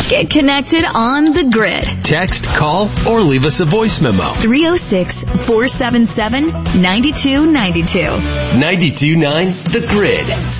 Get connected on the grid. Text, call, or leave us a voice memo. 306-477-9292. 92.9 The Grid.